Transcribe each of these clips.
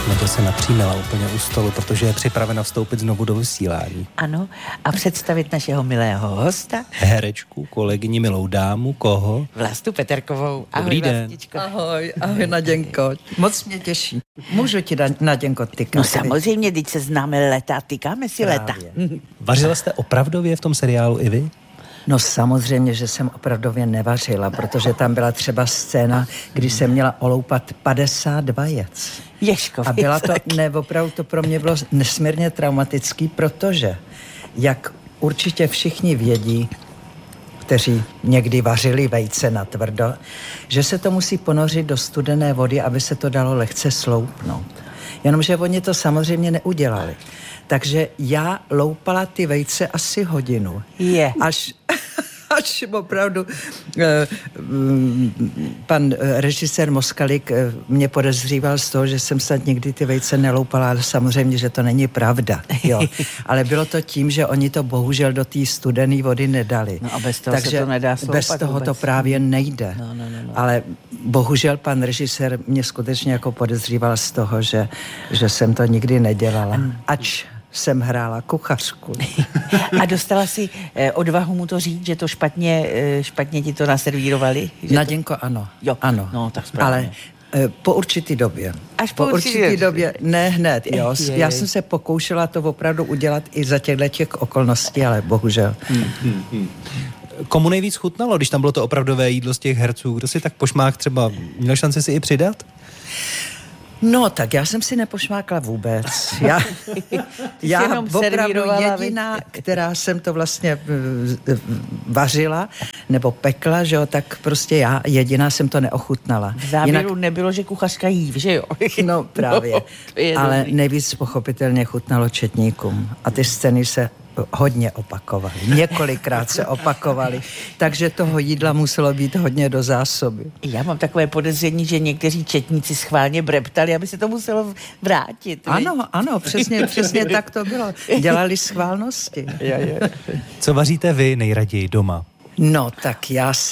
Naděja se napřímila úplně u stolu, protože je připravena vstoupit znovu do vysílání. Ano, a představit našeho milého hosta. Herečku, kolegyni, milou dámu, koho? Vlastu Peterkovou. Dobrý den. Vlastičko. Ahoj Naděnko. Moc mě těší. Můžu ti Naděnko tykat? No samozřejmě, teď se známe leta, tykáme si leta. Vařila jste opravdově v tom seriálu i vy? No samozřejmě, že jsem opravdově nevařila, protože tam byla třeba scéna, kdy jsem měla oloupat 50 vajec. Ježko, a byla to, opravdu to pro mě bylo nesmírně traumatický, protože, jak určitě všichni vědí, kteří někdy vařili vejce natvrdo, že se to musí ponořit do studené vody, aby se to dalo lehce sloupnout. Jenomže oni to samozřejmě neudělali. Takže já loupala ty vejce asi hodinu. Až opravdu pan režisér Moskalik mě podezříval z toho, že jsem snad nikdy ty vejce neloupala, ale samozřejmě, že to není pravda. Jo. Ale bylo to tím, že oni to bohužel do té studené vody nedali. No a bez toho takže se to nedá sloupat bez toho vůbec. to právě nejde. No. Ale bohužel pan režisér mě skutečně jako podezříval z toho, že jsem to nikdy nedělala. Ač jsem hrála kuchařku. A dostala si odvahu mu to říct, že to špatně ti to naservírovali? Naděnko, ano. Jo. Ano. No, tak správně. Ale po určitý době. Až po určitý době. Ne hned, jo. Já jsem se pokoušela to opravdu udělat i za těch okolností, ale bohužel. Komu nejvíc chutnalo, když tam bylo to opravdové jídlo z těch herců? Kdo si tak pošmák třeba měl šanci si i přidat? No, tak já jsem si nepošmákla vůbec. Já opravdu jediná, která jsem to vlastně vařila nebo pekla, že jo, tak prostě já jediná jsem to neochutnala. V závěru nebylo, že kuchařka jí, že jo? No právě. Ale nejvíc pochopitelně chutnalo četníkům. A ty scény se hodně opakovaly. Několikrát se opakovaly. Takže toho jídla muselo být hodně do zásoby. Já mám takové podezření, že někteří četníci schválně breptali, aby se to muselo vrátit. Ano, přesně tak to bylo. Dělali schválnosti. Co vaříte vy nejraději doma? No, tak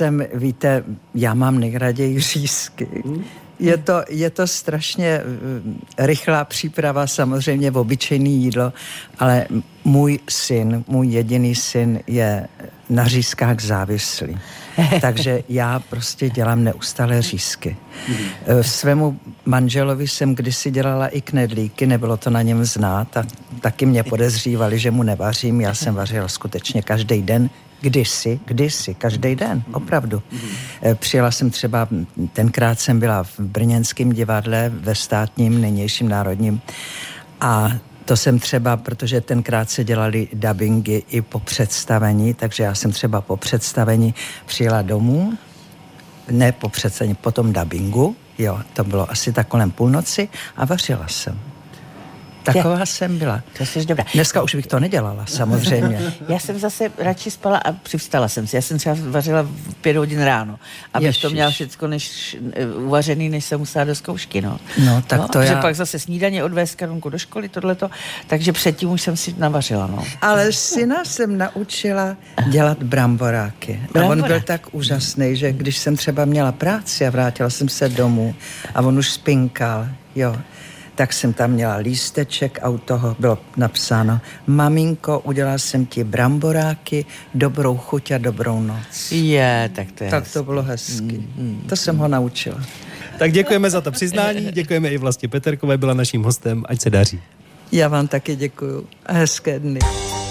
já mám nejraději řízky. Je to strašně rychlá příprava, samozřejmě v obyčejné jídlo, ale můj jediný syn je na řízkách závislý. Takže já prostě dělám neustále řízky. Svému manželovi jsem kdysi dělala i knedlíky, nebylo to na něm znát a taky mě podezřívali, že mu nevařím. Já jsem vařila skutečně každý den. Kdysi, každý den, opravdu. Přijela jsem třeba, tenkrát jsem byla v brněnském divadle, ve státním, nynějším národním a to jsem třeba, protože tenkrát se dělali dabingy i po představení, takže já jsem třeba po představení přijela domů, ne po představení, po tom dabingu, jo, to bylo asi tak kolem půlnoci a vařila jsem. Taková jsem byla. To jsi dobrá. Dneska už bych to nedělala, samozřejmě. Já jsem zase radši spala a přivstala jsem si. Já jsem třeba vařila v 5 hodin ráno, abych to měla všecko uvařený, než jsem musela do zkoušky, no. No, tak to já... Že pak zase snídaně odvést Karunku do školy, tohleto, takže předtím už jsem si navařila, no. Ale syna jsem naučila dělat bramboráky. A on byl tak úžasný, že když jsem třeba měla práci a vrátila jsem se domů a on už spinkal, jo, tak jsem tam měla lísteček a u toho bylo napsáno: maminko, udělala jsem ti bramboráky, dobrou chuť a dobrou noc. Tak to je tak to bylo hezky. To jsem ho naučila. Tak děkujeme za to přiznání, děkujeme i Vlastě Peterkové, byla naším hostem, ať se daří. Já vám taky děkuju a hezké dny.